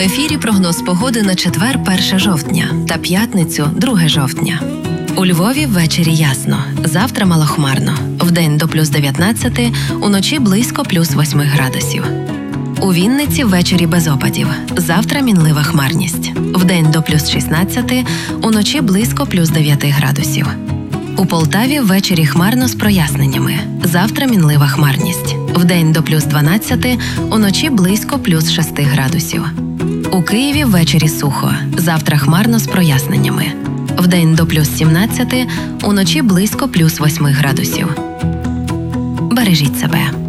ефірі прогноз погоди на четвер 1 жовтня та п'ятницю 2 жовтня. У Львові ввечері ясно, завтра малохмарно, вдень до плюс 19, уночі близько плюс 8 градусів. У Вінниці ввечері без опадів, завтра мінлива хмарність, вдень до плюс 16, уночі близько плюс 9 градусів. У Полтаві ввечері хмарно з проясненнями, завтра мінлива хмарність, вдень до плюс 12, уночі близько плюс 6 градусів. У Києві ввечері сухо, завтра хмарно з проясненнями, вдень до плюс 17, уночі близько плюс 8 градусів. Бережіть себе.